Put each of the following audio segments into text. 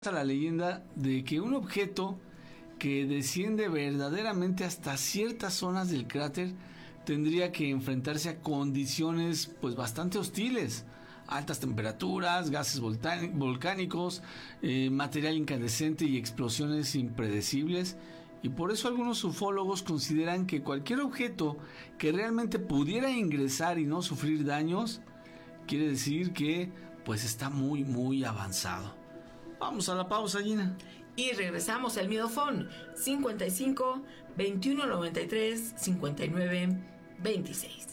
La leyenda de que un objeto que desciende verdaderamente hasta ciertas zonas del cráter tendría que enfrentarse a condiciones pues bastante hostiles, altas temperaturas, gases volcánicos, material incandescente y explosiones impredecibles. Y por eso algunos ufólogos consideran que cualquier objeto que realmente pudiera ingresar y no sufrir daños quiere decir que pues está muy avanzado. Vamos a la pausa, Gina. Y regresamos al Miedofón 55 21 93 59 26.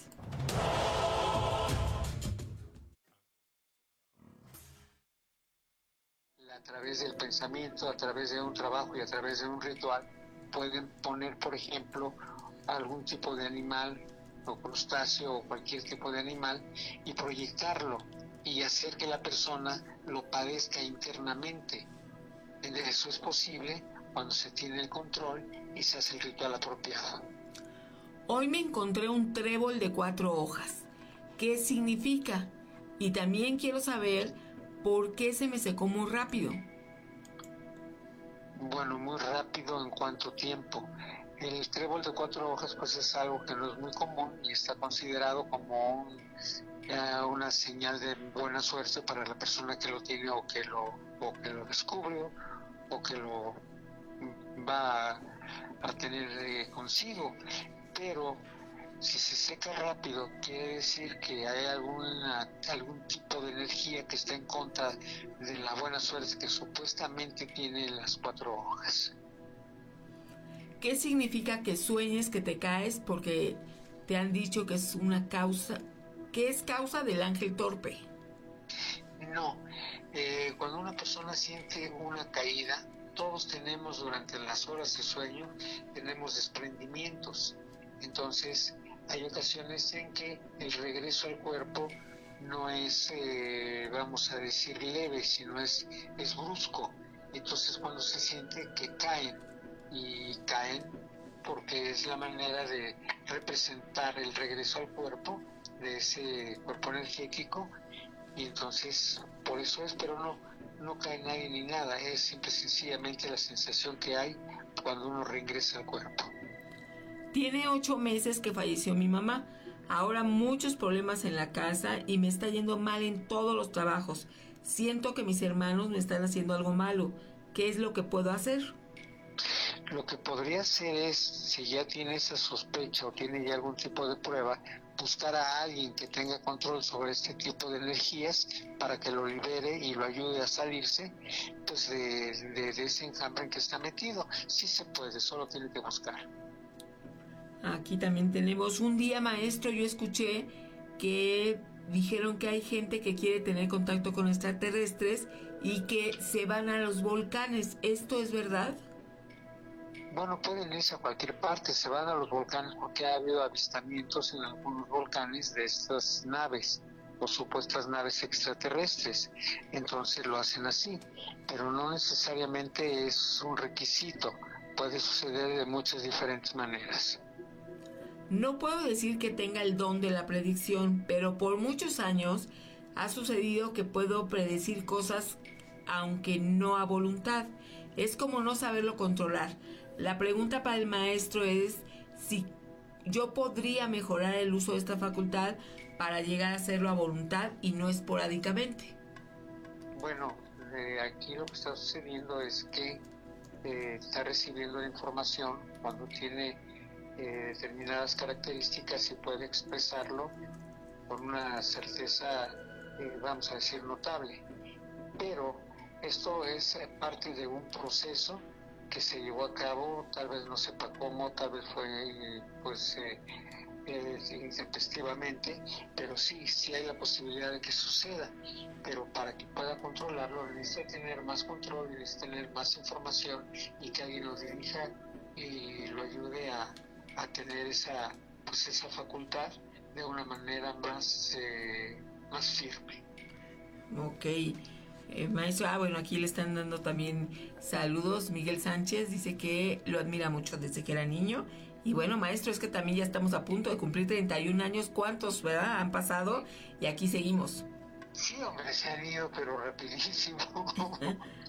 A través del pensamiento, a través de un trabajo y a través de un ritual, pueden poner, por ejemplo, algún tipo de animal o crustáceo o cualquier tipo de animal y proyectarlo y hacer que la persona lo padezca internamente. Eso es posible cuando se tiene el control y se hace el ritual apropiado. Hoy me encontré un trébol de 4 hojas. ¿Qué significa? Y también quiero saber por qué se me secó muy rápido. Bueno, muy rápido en cuánto tiempo. El trébol de 4 hojas pues es algo que no es muy común y está considerado como una señal de buena suerte para la persona que lo tiene o que lo descubrió o que lo va a tener consigo. Pero si se seca rápido, quiere decir que hay algún tipo de energía que está en contra de la buena suerte que supuestamente tienen las 4 hojas. ¿Qué significa que sueñes que te caes porque te han dicho que es una causa, que es causa del ángel torpe? No, cuando una persona siente una caída, todos tenemos durante las horas de sueño, tenemos desprendimientos. Entonces, hay ocasiones en que el regreso al cuerpo no es, vamos a decir, leve, sino es brusco. Entonces, cuando se siente que caen porque es la manera de representar el regreso al cuerpo, de ese cuerpo energético, y entonces, por eso es, pero no cae nadie ni nada, es simple y sencillamente la sensación que hay cuando uno reingresa al cuerpo. Tiene 8 meses que falleció mi mamá. Ahora muchos problemas en la casa y me está yendo mal en todos los trabajos. Siento que mis hermanos me están haciendo algo malo. ¿Qué es lo que puedo hacer? Lo que podría hacer es, si ya tiene esa sospecha o tiene ya algún tipo de prueba, buscar a alguien que tenga control sobre este tipo de energías para que lo libere y lo ayude a salirse pues de ese enjambre en que está metido. Sí se puede, solo tiene que buscar. Aquí también tenemos un día, maestro. Yo escuché que dijeron que hay gente que quiere tener contacto con extraterrestres y que se van a los volcanes. ¿Esto es verdad? Bueno, pueden irse a cualquier parte, se van a los volcanes porque ha habido avistamientos en algunos volcanes de estas naves o supuestas naves extraterrestres, entonces lo hacen así, pero no necesariamente es un requisito, puede suceder de muchas diferentes maneras. No puedo decir que tenga el don de la predicción, pero por muchos años ha sucedido que puedo predecir cosas aunque no a voluntad. Es como no saberlo controlar. La pregunta para el maestro es si yo podría mejorar el uso de esta facultad para llegar a hacerlo a voluntad y no esporádicamente. Bueno, aquí lo que está sucediendo es que está recibiendo la información cuando tiene determinadas características y puede expresarlo con una certeza, vamos a decir, notable. Pero esto es parte de un proceso que se llevó a cabo, tal vez no sepa cómo, tal vez fue intempestivamente, pero sí hay la posibilidad de que suceda, pero para que pueda controlarlo necesita tener más control, necesita tener más información y que alguien lo dirija y lo ayude a tener esa facultad de una manera más firme. Ok. Maestro, bueno, aquí le están dando también saludos. Miguel Sánchez dice que lo admira mucho desde que era niño. Y bueno, maestro, es que también ya estamos a punto de cumplir 31 años. ¿Cuántos, verdad? Han pasado y aquí seguimos. Sí, hombre, se han ido, pero rapidísimo.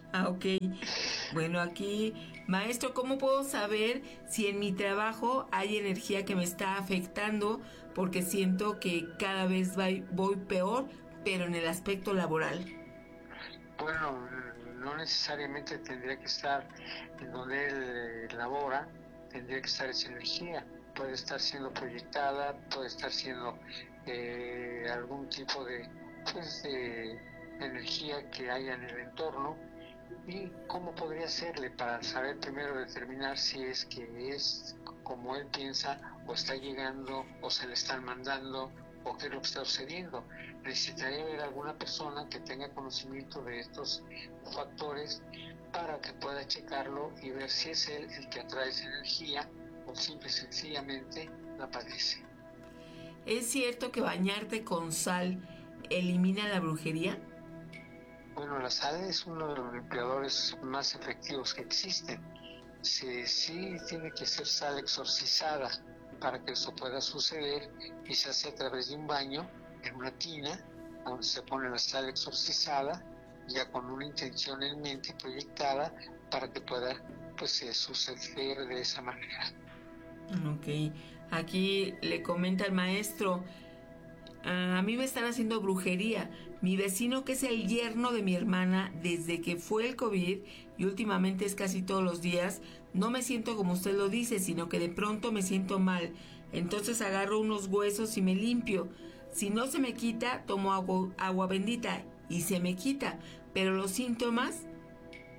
Ok. Bueno, aquí, maestro, ¿cómo puedo saber si en mi trabajo hay energía que me está afectando? Porque siento que cada vez voy peor, pero en el aspecto laboral. Bueno, no necesariamente tendría que estar en donde él labora, tendría que estar esa energía. Puede estar siendo proyectada, puede estar siendo algún tipo pues, de energía que haya en el entorno. ¿Y cómo podría hacerle para saber primero determinar si es que es como él piensa o está llegando o se le están mandando o qué es lo que está sucediendo? Necesitaría ver alguna persona que tenga conocimiento de estos factores para que pueda checarlo y ver si es él el que atrae esa energía o simple y sencillamente la padece. ¿Es cierto que bañarte con sal elimina la brujería? Bueno, la sal es uno de los limpiadores más efectivos que existen. Sí tiene que ser sal exorcizada para que eso pueda suceder y se hace a través de un baño en una tina donde se pone la sal exorcizada ya con una intención en mente proyectada para que pueda pues suceder de esa manera. Ok. Aquí le comenta el maestro, a mí me están haciendo brujería. Mi vecino, que es el yerno de mi hermana, desde que fue el COVID y últimamente es casi todos los días, no me siento como usted lo dice, sino que de pronto me siento mal. Entonces agarro unos huesos y me limpio. Si no se me quita, tomo agua bendita y se me quita. Pero los síntomas